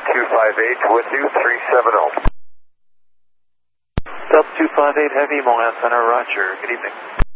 258 with you, 370. Delta 258 Heavy, Moline Center, Roger. Good evening.